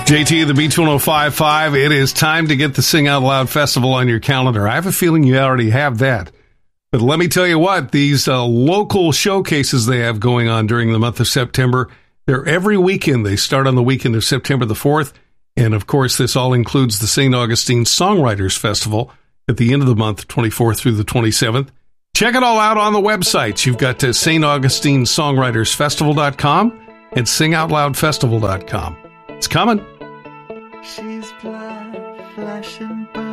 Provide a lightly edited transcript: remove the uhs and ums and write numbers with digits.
JT, the Beach 105.5. It is time to get the Sing Out Loud Festival on your calendar. I have a feeling you already have that. But let me tell you what, these local showcases they have going on during the month of September, they're every weekend. They start on the weekend of September the 4th. And, of course, this all includes the St. Augustine Songwriters Festival at the end of the month, 24th through the 27th. Check it all out on the websites. You've got St. Augustine SongwritersFestival.com and SingOutLoudFestival.com. It's coming. She's black, flashing by.